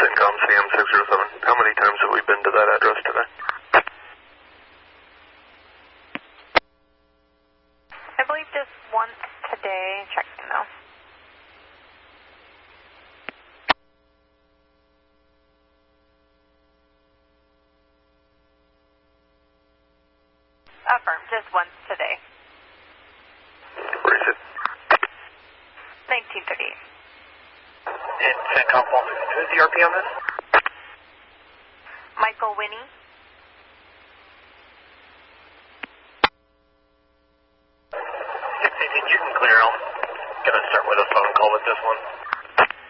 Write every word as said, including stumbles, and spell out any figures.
CENTCOM C M six zero seven. How many times have we been to that address today? I believe just once today. Checking though. Affirm, just once today. Where is it? nineteen thirty-eight. And CENTCOM Falls, who's the R P on this? Michael Winnie. six eighteen, you can clear. I'm going to start with a phone call with this one.